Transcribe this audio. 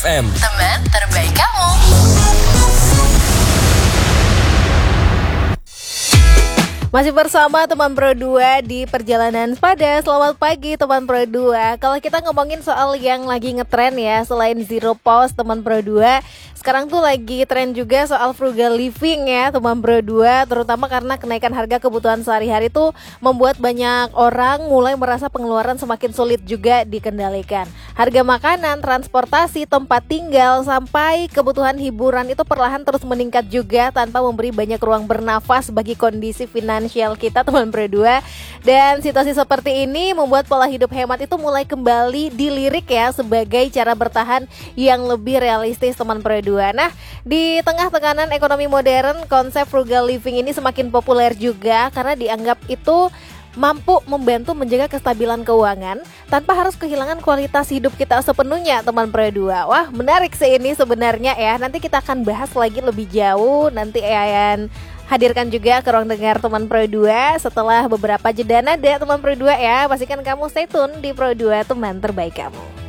FM, teman terbaik kamu. Masih bersama teman Pro 2 di Perjalanan Sepada. Selamat pagi teman Pro 2. Kalau kita ngomongin soal yang lagi ngetren ya, selain Zero Pause teman Pro 2, sekarang tuh lagi tren juga soal frugal living ya teman Pro 2. Terutama karena kenaikan harga kebutuhan sehari-hari tuh membuat banyak orang mulai merasa pengeluaran semakin sulit juga dikendalikan. Harga makanan, transportasi, tempat tinggal, sampai kebutuhan hiburan itu perlahan terus meningkat juga tanpa memberi banyak ruang bernafas bagi kondisi finansial kita teman Pro 2. Dan situasi seperti ini membuat pola hidup hemat itu mulai kembali dilirik ya sebagai cara bertahan yang lebih realistis teman Pro 2. Nah, di tengah tekanan ekonomi modern, konsep frugal living ini semakin populer juga karena dianggap itu mampu membantu menjaga kestabilan keuangan tanpa harus kehilangan kualitas hidup kita sepenuhnya teman Pro 2. Wah, menarik sih ini sebenarnya ya. Nanti kita akan bahas lagi lebih jauh. Nanti akan hadirkan juga ke ruang dengar teman Pro 2 setelah beberapa jeda nada teman Pro 2 ya. Pastikan kamu stay tune di Pro 2 teman terbaik kamu.